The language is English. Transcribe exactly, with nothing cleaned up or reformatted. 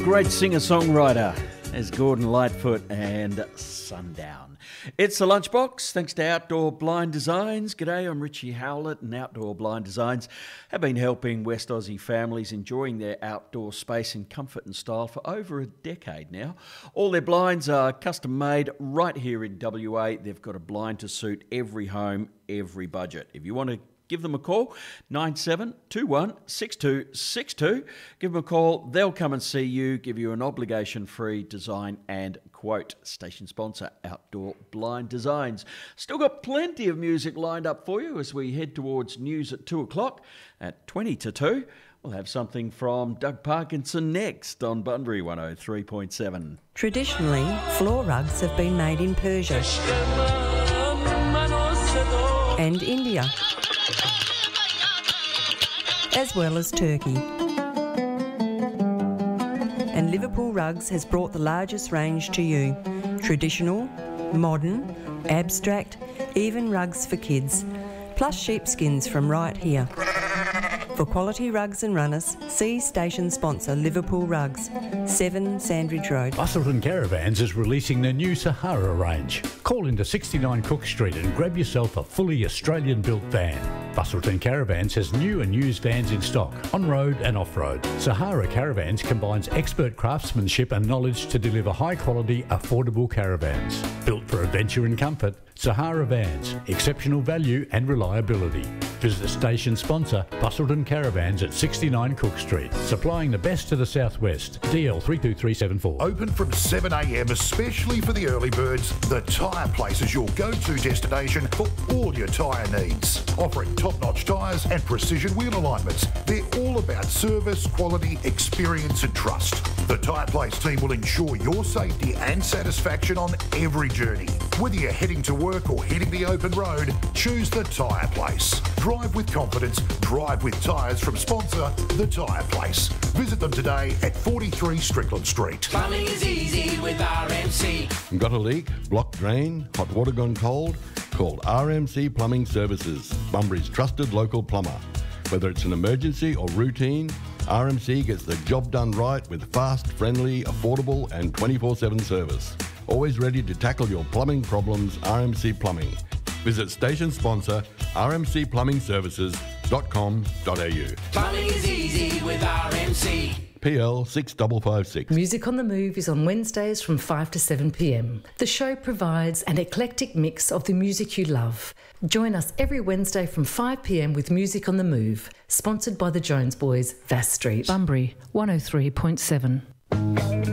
great singer-songwriter as Gordon Lightfoot and Sundown. It's the Lunchbox, thanks to Outdoor Blind Designs. G'day, I'm Richie Howlett, and Outdoor Blind Designs have been helping West Aussie families enjoying their outdoor space in comfort and style for over a decade now. All their blinds are custom made right here in W A. They've got a blind to suit every home, every budget. If you want to give them a call, nine seven two one six two six two. Give them a call. They'll come and see you, give you an obligation-free design and quote. Station sponsor, Outdoor Blind Designs. Still got plenty of music lined up for you as we head towards news at two o'clock. At twenty to two, we'll have something from Doug Parkinson next on Bunbury one oh three point seven. Traditionally, floor rugs have been made in Persia and India, as well as Turkey. And Liverpool Rugs has brought the largest range to you. Traditional, modern, abstract, even rugs for kids, plus sheepskins from right here. For quality rugs and runners, see station sponsor Liverpool Rugs, seven Sandridge Road. Busselton Caravans is releasing their new Sahara range. Call into sixty-nine Cook Street and grab yourself a fully Australian-built van. Busselton Caravans has new and used vans in stock, on-road and off-road. Sahara Caravans combines expert craftsmanship and knowledge to deliver high-quality, affordable caravans. Built for adventure and comfort, Sahara Vans, exceptional value and reliability. Visit the station sponsor, Busselton Caravans at sixty-nine Cook Street, supplying the best to the southwest. D L three two three seven four. Open from seven a m especially for the early birds, the Tyre Place is your go-to destination for all your tyre needs. Offering top-notch tyres and precision wheel alignments, they're all about service, quality, experience and trust. The Tyre Place team will ensure your safety and satisfaction on every journey. Whether you're heading to work or hitting the open road, choose the Tyre Place. Drive with confidence, drive with tyres from sponsor, the Tyre Place. Visit them today at forty-three Strickland Street. Plumbing is easy with R M C. Got a leak, blocked drain, hot water gone cold? Call R M C Plumbing Services, Bunbury's trusted local plumber. Whether it's an emergency or routine, R M C gets the job done right with fast, friendly, affordable and twenty-four seven service. Always ready to tackle your plumbing problems, R M C Plumbing. Visit station sponsor r m c plumbing services dot com dot a u. Plumbing is easy with R M C. P L six five five six. Music on the Move is on Wednesdays from five to seven p m. The show provides an eclectic mix of the music you love. Join us every Wednesday from five p m with Music on the Move, sponsored by the Jones Boys, Vass Street. Bunbury one oh three point seven.